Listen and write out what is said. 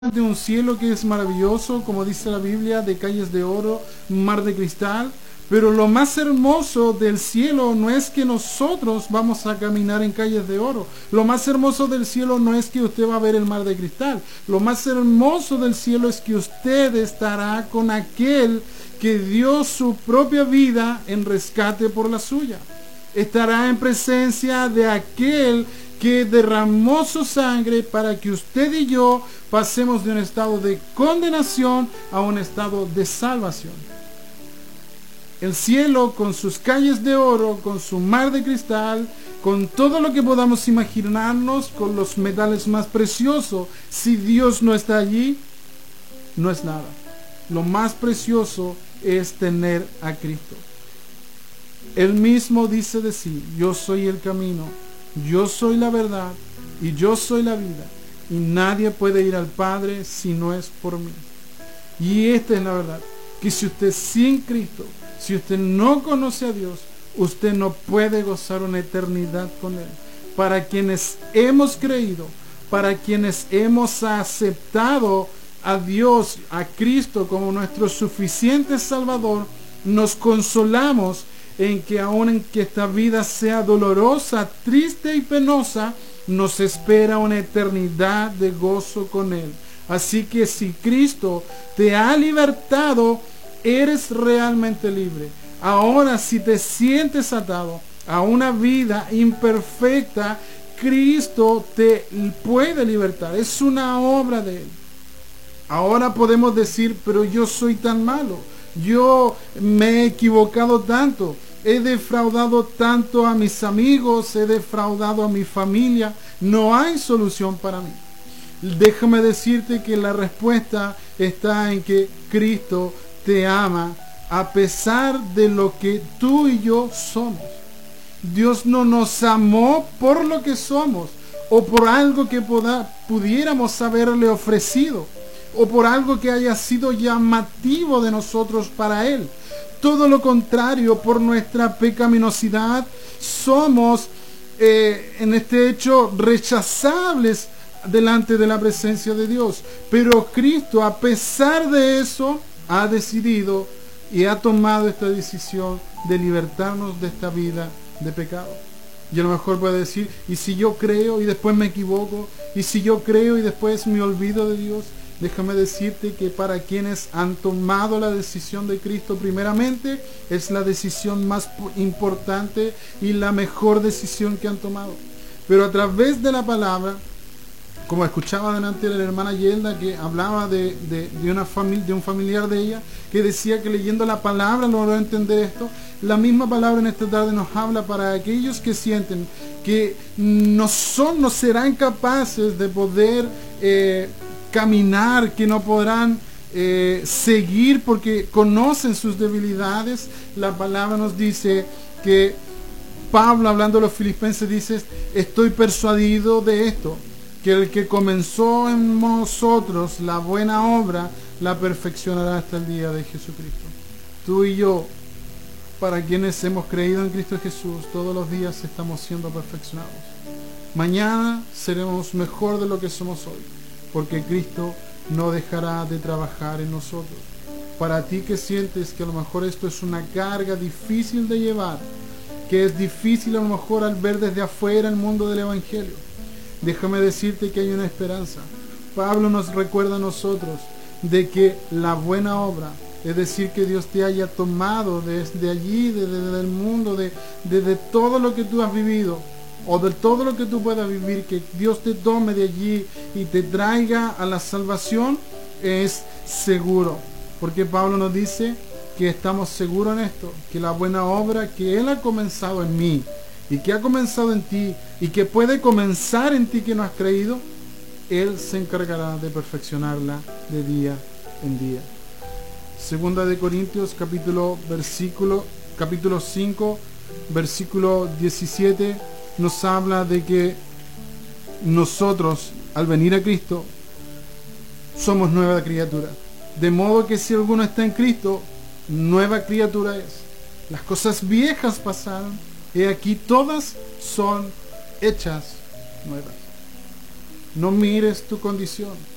de un cielo que es maravilloso, como dice la Biblia, de calles de oro, mar de cristal. Pero lo más hermoso del cielo no es que nosotros vamos a caminar en calles de oro. Lo más hermoso del cielo no es que usted va a ver el mar de cristal. Lo más hermoso del cielo es que usted estará con aquel que dio su propia vida en rescate por la suya. Estará en presencia de aquel que derramó su sangre para que usted y yo pasemos de un estado de condenación a un estado de salvación. El cielo, con sus calles de oro, con su mar de cristal, con todo lo que podamos imaginarnos, con los metales más preciosos, si Dios no está allí, no es nada. Lo más precioso es tener a Cristo. Él mismo dice de sí: yo soy el camino, yo soy la verdad y yo soy la vida, y nadie puede ir al Padre si no es por mí. Y esta es la verdad, que si usted sin Cristo, si usted no conoce a Dios, usted no puede gozar una eternidad con Él. Para quienes hemos creído, para quienes hemos aceptado a Dios, a Cristo como nuestro suficiente Salvador, nos consolamos en que aun en que esta vida sea dolorosa, triste y penosa, nos espera una eternidad de gozo con Él. Así que si Cristo te ha libertado, eres realmente libre. Ahora, si te sientes atado a una vida imperfecta, Cristo te puede libertar. Es una obra de Él. Ahora podemos decir: pero yo soy tan malo, yo me he equivocado tanto, he defraudado tanto a mis amigos, he defraudado a mi familia, no hay solución para mí. Déjame decirte que la respuesta está en que Cristo te ama a pesar de lo que tú y yo somos. Dios no nos amó por lo que somos, o por algo que pudiéramos haberle ofrecido, o por algo que haya sido llamativo de nosotros para Él. Todo lo contrario, por nuestra pecaminosidad somos en este hecho rechazables delante de la presencia de Dios. Pero Cristo, a pesar de eso, ha decidido y ha tomado esta decisión de libertarnos de esta vida de pecado. Y a lo mejor puede decir: ¿y si yo creo y después me equivoco? ¿Y si yo creo y después me olvido de Dios? Déjame decirte que para quienes han tomado la decisión de Cristo, primeramente, es la decisión más importante y la mejor decisión que han tomado. Pero a través de la palabra, como escuchaba delante de la hermana Yelda, que hablaba de un familiar de ella, que decía que leyendo la palabra logró entender esto. La misma palabra en esta tarde nos habla para aquellos que sienten que no serán capaces de poder caminar, que no podrán seguir porque conocen sus debilidades. La palabra nos dice que Pablo, hablando a los filipenses, dice: estoy persuadido de esto, que el que comenzó en nosotros la buena obra, la perfeccionará hasta el día de Jesucristo. Tú y yo, para quienes hemos creído en Cristo Jesús, todos los días estamos siendo perfeccionados. Mañana seremos mejor de lo que somos hoy, porque Cristo no dejará de trabajar en nosotros. Para ti que sientes que a lo mejor esto es una carga difícil de llevar, que es difícil a lo mejor al ver desde afuera el mundo del Evangelio, déjame decirte que hay una esperanza. Pablo nos recuerda a nosotros de que la buena obra, es decir, que Dios te haya tomado desde allí, desde el mundo, desde todo lo que tú has vivido, o de todo lo que tú puedas vivir, que Dios te tome de allí y te traiga a la salvación, es seguro. Porque Pablo nos dice que estamos seguros en esto, que la buena obra que Él ha comenzado en mí, y que ha comenzado en ti, y que puede comenzar en ti que no has creído, Él se encargará de perfeccionarla de día en día. Segunda de Corintios capítulo 5, versículo 17, nos habla de que nosotros, al venir a Cristo, somos nueva criatura. De modo que si alguno está en Cristo, nueva criatura es. Las cosas viejas pasaron, y aquí todas son hechas nuevas. No mires tu condición.